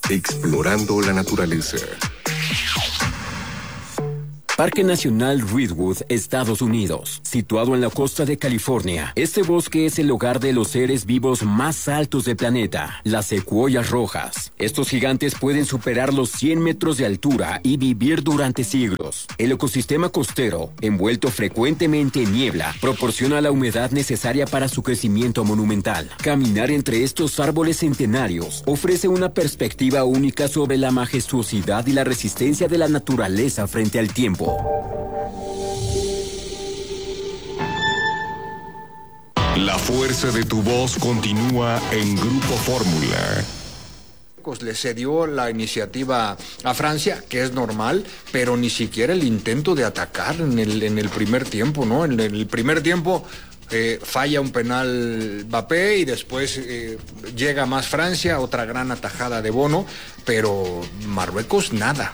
Explorando la naturaleza. Parque Nacional Redwood, Estados Unidos. Situado en la costa de California, este bosque es el hogar de los seres vivos más altos del planeta, las secuoyas rojas. Estos gigantes pueden superar los 100 metros de altura y vivir durante siglos. El ecosistema costero, envuelto frecuentemente en niebla, proporciona la humedad necesaria para su crecimiento monumental. Caminar entre estos árboles centenarios ofrece una perspectiva única sobre la majestuosidad y la resistencia de la naturaleza frente al tiempo. La fuerza de tu voz continúa en Grupo Fórmula. Le cedió la iniciativa a Francia, que es normal, pero ni siquiera el intento de atacar en el primer tiempo, ¿no? En el primer tiempo falla un penal Mbappé y después llega más Francia, otra gran atajada de Bono, pero Marruecos nada.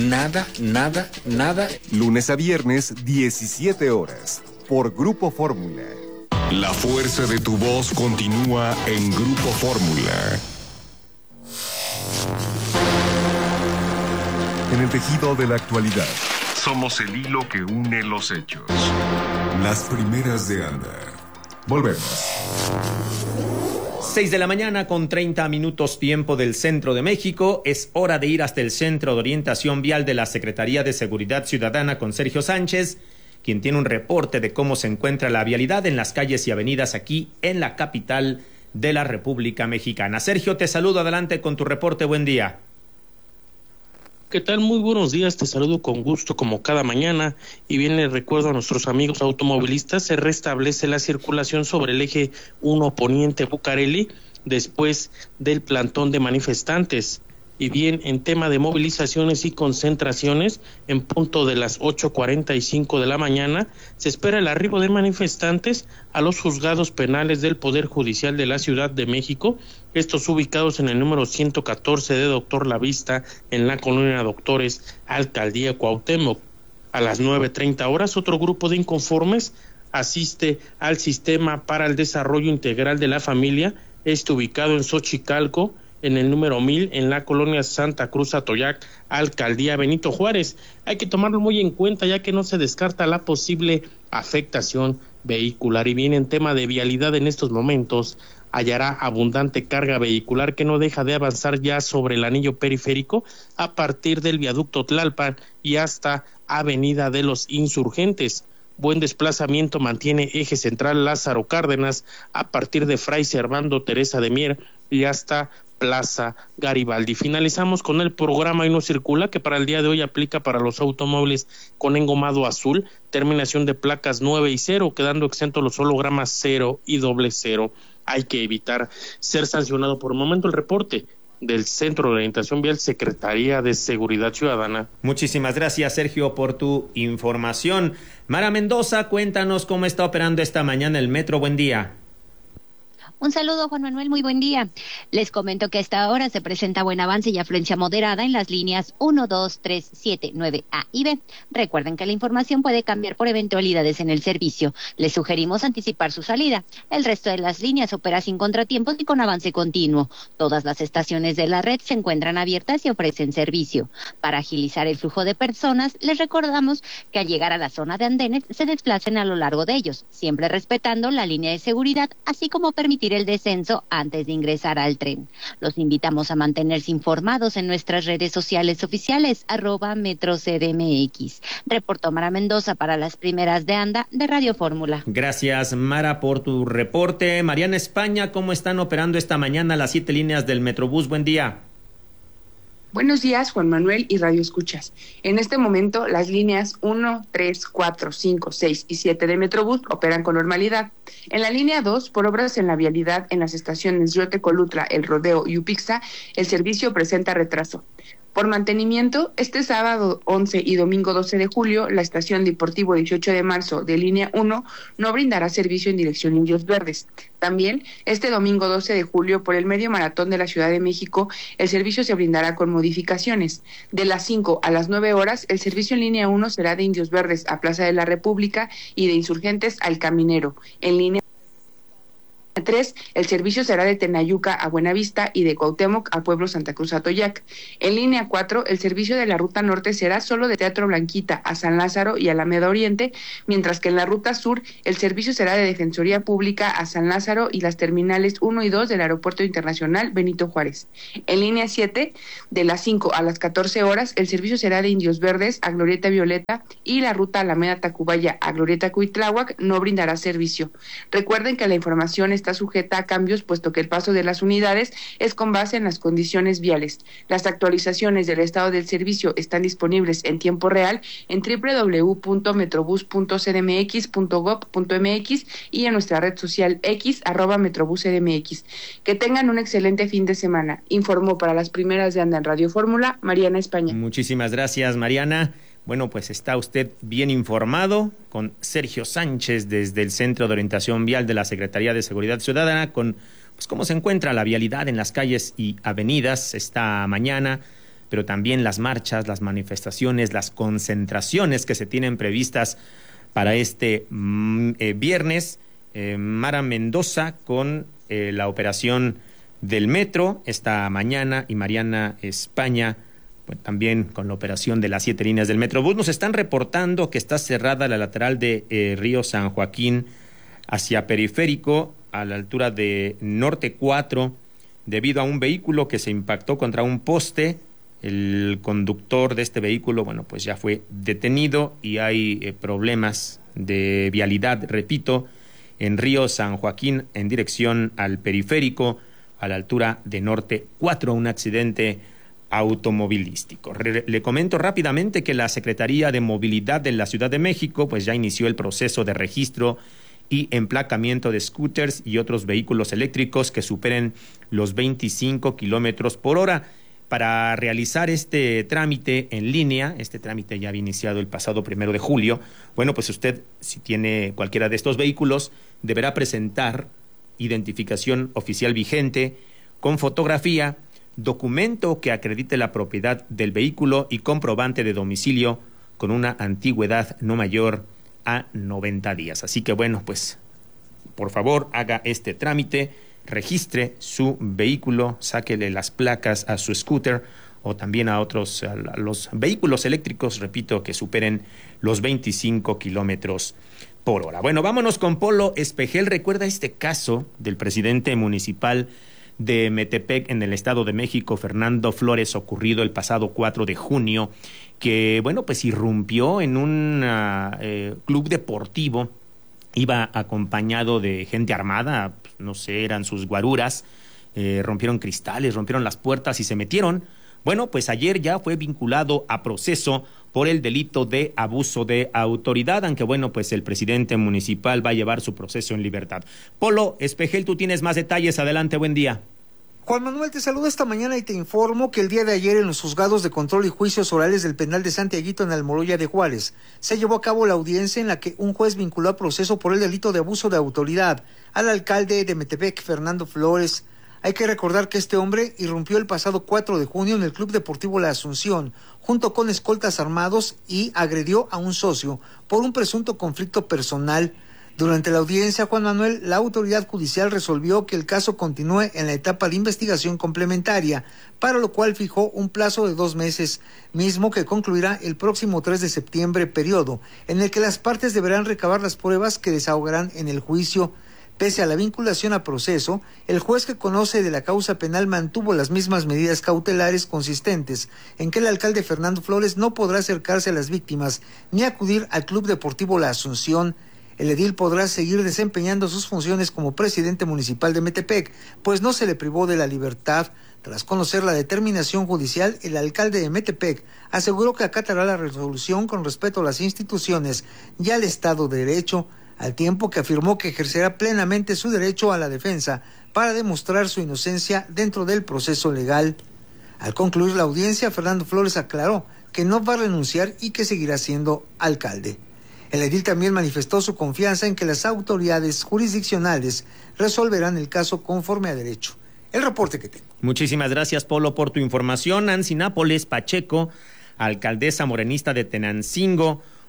Lunes a viernes, 17 horas, por Grupo Fórmula. La fuerza de tu voz continúa en Grupo Fórmula. En el tejido de la actualidad, Somos el hilo que une los hechos. las primeras de Anda. Volvemos. 6 de la mañana con 30 minutos tiempo del centro de México. Es hora de ir hasta el Centro de Orientación Vial de la Secretaría de Seguridad Ciudadana con Sergio Sánchez, quien tiene un reporte de cómo se encuentra la vialidad en las calles y avenidas aquí en la capital de la República Mexicana. Sergio, te saludo, adelante con tu reporte, buen día. ¿Qué tal? Muy buenos días, te saludo con gusto como cada mañana y bien les recuerdo a nuestros amigos automovilistas, se restablece la circulación sobre el eje 1 Poniente Bucareli después del plantón de manifestantes. Y bien, en tema de movilizaciones y concentraciones, en punto de las 8:45 de la mañana, se espera el arribo de manifestantes a los juzgados penales del Poder Judicial de la Ciudad de México, estos ubicados en el número 114 de Doctor Lavista, en la colonia Doctores, Alcaldía Cuauhtémoc. A las 9:30 horas, otro grupo de inconformes asiste al Sistema para el Desarrollo Integral de la Familia, ubicado en Xochicalco, en el número 1000, en la colonia Santa Cruz Atoyac, Alcaldía Benito Juárez. Hay que tomarlo muy en cuenta, ya que no se descarta la posible afectación vehicular. Y bien, en tema de vialidad en estos momentos, hallará abundante carga vehicular que no deja de avanzar ya sobre el anillo periférico a partir del viaducto Tlalpan y hasta Avenida de los Insurgentes. Buen desplazamiento mantiene eje central Lázaro Cárdenas a partir de Fray Servando Teresa de Mier y hasta Plaza Garibaldi. Finalizamos con el programa Y no circula, que para el día de hoy aplica para los automóviles con engomado azul, terminación de placas 9 y 0, quedando exentos los hologramas 0 y 00. Hay que evitar ser sancionado. Por el momento, el reporte del Centro de Orientación Vial, Secretaría de Seguridad Ciudadana. Muchísimas gracias, Sergio, por tu información. Mara Mendoza, cuéntanos cómo está operando esta mañana el metro. Buen día. Un saludo, Juan Manuel, muy buen día. Les comento que a esta hora se presenta buen avance y afluencia moderada en las líneas 1, 2, 3, 7, 9A y B. Recuerden que la información puede cambiar por eventualidades en el servicio. Les sugerimos anticipar su salida. El resto de las líneas opera sin contratiempos y con avance continuo. Todas las estaciones de la red se encuentran abiertas y ofrecen servicio. Para agilizar el flujo de personas, les recordamos que al llegar a la zona de andenes se desplacen a lo largo de ellos, siempre respetando la línea de seguridad, así como permitir el descenso antes de ingresar al tren. Los invitamos a mantenerse informados en nuestras redes sociales oficiales, @MetroCDMX. Reportó Mara Mendoza para las primeras de Anda de Radio Fórmula. Gracias, Mara, por tu reporte. Mariana España, ¿cómo están operando esta mañana las 7 líneas del Metrobús? Buen día. Buenos días, Juan Manuel y Radio Escuchas. En este momento, las líneas 1, 3, 4, 5, 6 y 7 de Metrobús operan con normalidad. En la línea 2, por obras en la vialidad en las estaciones Yote-Colutra, El Rodeo y Upixa, el servicio presenta retraso. Por mantenimiento, este sábado 11 y domingo 12 de julio, la estación Deportivo 18 de marzo de línea 1 no brindará servicio en dirección Indios Verdes. También, este domingo 12 de julio, por el medio maratón de la Ciudad de México, el servicio se brindará con modificaciones. De las 5 a las 9 horas, el servicio en línea 1 será de Indios Verdes a Plaza de la República y de Insurgentes al Caminero. En línea 3, el servicio será de Tenayuca a Buenavista y de Cuauhtémoc a Pueblo Santa Cruz Atoyac. En línea 4, el servicio de la Ruta Norte será solo de Teatro Blanquita a San Lázaro y Alameda Oriente, mientras que en la Ruta Sur, el servicio será de Defensoría Pública a San Lázaro y las terminales 1 y 2 del Aeropuerto Internacional Benito Juárez. En línea 7, de las 5 a las 14 horas, el servicio será de Indios Verdes a Glorieta Violeta y la Ruta Alameda Tacubaya a Glorieta Cuitláhuac no brindará servicio. Recuerden que la información está sujeta a cambios, puesto que el paso de las unidades es con base en las condiciones viales. Las actualizaciones del estado del servicio están disponibles en tiempo real en www.metrobus.cdmx.gov.mx y en nuestra red social X @metrobuscdmx. Que tengan un excelente fin de semana. Informó para las primeras de Anda en Radio Fórmula, Mariana España. Muchísimas gracias, Mariana. Bueno, pues está usted bien informado con Sergio Sánchez desde el Centro de Orientación Vial de la Secretaría de Seguridad Ciudadana con pues cómo se encuentra la vialidad en las calles y avenidas esta mañana, pero también las marchas, las manifestaciones, las concentraciones que se tienen previstas para este viernes. Mara Mendoza con la operación del metro esta mañana y Mariana España pues, también con la operación de las 7 líneas del Metrobús. Nos están reportando que está cerrada la lateral de Río San Joaquín hacia Periférico a la altura de Norte 4 debido a un vehículo que se impactó contra un poste. El conductor de este vehículo, bueno, pues ya fue detenido y hay problemas de vialidad, repito, en Río San Joaquín en dirección al Periférico a la altura de Norte 4, un accidente automovilístico. Le comento rápidamente que la Secretaría de Movilidad de la Ciudad de México pues ya inició el proceso de registro y emplacamiento de scooters y otros vehículos eléctricos que superen los 25 kilómetros por hora. Para realizar este trámite en línea, este trámite ya había iniciado el pasado 1 de julio, bueno, pues usted, si tiene cualquiera de estos vehículos, deberá presentar identificación oficial vigente con fotografía, documento que acredite la propiedad del vehículo y comprobante de domicilio con una antigüedad no mayor a 90 días. Así que bueno, pues por favor haga este trámite, registre su vehículo, sáquele las placas a su scooter o también a otros, a los vehículos eléctricos, repito, que superen los 25 kilómetros por hora. Bueno, vámonos con Polo Espejel. ¿Recuerda este caso del presidente municipal de Metepec en el Estado de México, Fernando Flores, ocurrido el pasado 4 de junio, que, bueno, pues irrumpió en un club deportivo, iba acompañado de gente armada, pues, no sé, eran sus guaruras, rompieron cristales, rompieron las puertas y se metieron? Bueno, pues ayer ya fue vinculado a proceso por el delito de abuso de autoridad, aunque bueno, pues el presidente municipal va a llevar su proceso en libertad. Polo Espejel, tú tienes más detalles, adelante, buen día. Juan Manuel, te saludo esta mañana y te informo que el día de ayer en los juzgados de control y juicios orales del penal de Santiaguito en Almoloya de Juárez se llevó a cabo la audiencia en la que un juez vinculó a proceso por el delito de abuso de autoridad al alcalde de Metepec, Fernando Flores. Hay que recordar que este hombre irrumpió el pasado 4 de junio en el Club Deportivo La Asunción, junto con escoltas armados, y agredió a un socio por un presunto conflicto personal. Durante la audiencia, Juan Manuel, la autoridad judicial resolvió que el caso continúe en la etapa de investigación complementaria, para lo cual fijó un plazo de 2 meses, mismo que concluirá el próximo 3 de septiembre, periodo en el que las partes deberán recabar las pruebas que desahogarán en el juicio. Pese a la vinculación a proceso, el juez que conoce de la causa penal mantuvo las mismas medidas cautelares consistentes en que el alcalde Fernando Flores no podrá acercarse a las víctimas ni acudir al Club Deportivo La Asunción. El edil podrá seguir desempeñando sus funciones como presidente municipal de Metepec, pues no se le privó de la libertad. Tras conocer la determinación judicial, el alcalde de Metepec aseguró que acatará la resolución con respeto a las instituciones y al Estado de Derecho, al tiempo que afirmó que ejercerá plenamente su derecho a la defensa para demostrar su inocencia dentro del proceso legal. Al concluir la audiencia, Fernando Flores aclaró que no va a renunciar y que seguirá siendo alcalde. El edil también manifestó su confianza en que las autoridades jurisdiccionales resolverán el caso conforme a derecho. El reporte que tengo. Muchísimas gracias, Polo, por tu información. Nancy Nápoles Pacheco, alcaldesa morenista de Tenancingo,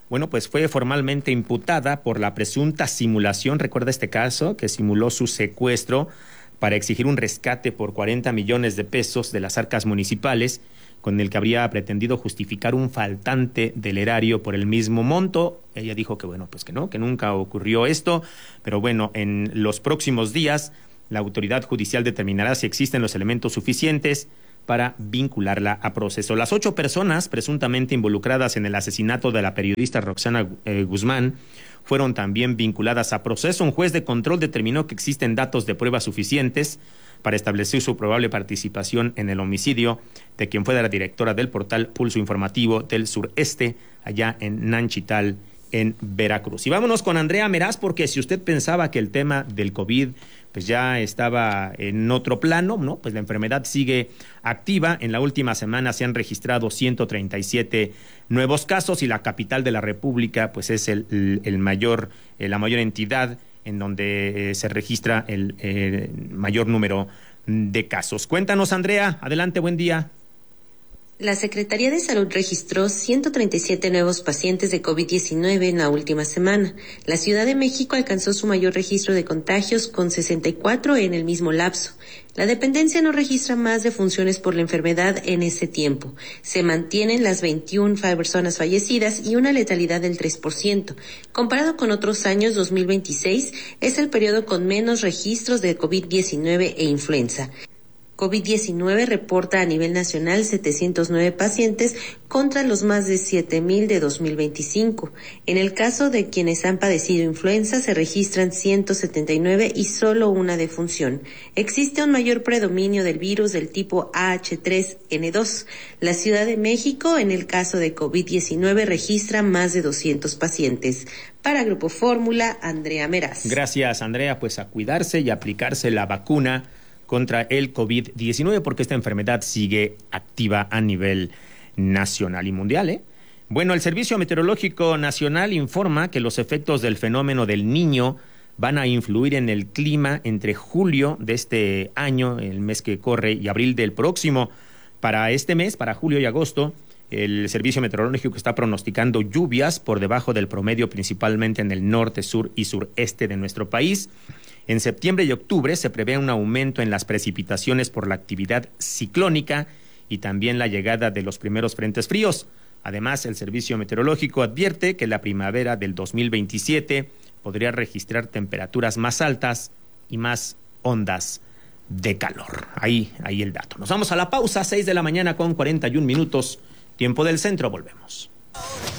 bueno, pues fue formalmente imputada por la presunta simulación, recuerda este caso, que simuló su secuestro para exigir un rescate por 40 millones de pesos de las arcas municipales, con el que habría pretendido justificar un faltante del erario por el mismo monto. Ella dijo que bueno, pues que no, que nunca ocurrió esto, pero bueno, en los próximos días la autoridad judicial determinará si existen los elementos suficientes para vincularla a proceso. Las 8 personas presuntamente involucradas en el asesinato de la periodista Roxana Guzmán fueron también vinculadas a proceso. Un juez de control determinó que existen datos de prueba suficientes para establecer su probable participación en el homicidio de quien fuera la directora del portal Pulso Informativo del Sureste, allá en Nanchital, en Veracruz. Y vámonos con Andrea Meraz, porque si usted pensaba que el tema del COVID pues ya estaba en otro plano, ¿no? Pues la enfermedad sigue activa. En la última semana se han registrado 137 nuevos casos y la capital de la República pues es la mayor entidad en donde se registra el mayor número de casos. Cuéntanos, Andrea. Adelante, buen día. La Secretaría de Salud registró 137 nuevos pacientes de COVID-19 en la última semana. La Ciudad de México alcanzó su mayor registro de contagios con 64 en el mismo lapso. La dependencia no registra más defunciones por la enfermedad en ese tiempo. Se mantienen las 21 personas fallecidas y una letalidad del 3%. Comparado con otros años, 2026 es el periodo con menos registros de COVID-19 e influenza. COVID-19 reporta a nivel nacional 709 pacientes contra los más de 7,000 de 2025. En el caso de quienes han padecido influenza se registran 179 y solo una defunción. Existe un mayor predominio del virus del tipo AH3N2. La Ciudad de México, en el caso de COVID-19, registra más de 200 pacientes. Para Grupo Fórmula, Andrea Meraz. Gracias, Andrea. Pues a cuidarse y aplicarse la vacuna contra el COVID-19, porque esta enfermedad sigue activa a nivel nacional y mundial, Bueno, el Servicio Meteorológico Nacional informa que los efectos del fenómeno del Niño van a influir en el clima entre julio de este año, el mes que corre, y abril del próximo. Para este mes, para julio y agosto, el Servicio Meteorológico está pronosticando lluvias por debajo del promedio, principalmente en el norte, sur y sureste de nuestro país. En septiembre y octubre se prevé un aumento en las precipitaciones por la actividad ciclónica y también la llegada de los primeros frentes fríos. Además, el Servicio Meteorológico advierte que la primavera del 2027 podría registrar temperaturas más altas y más ondas de calor. Ahí el dato. Nos vamos a la pausa, 6 de la mañana con 41 minutos, tiempo del centro, volvemos.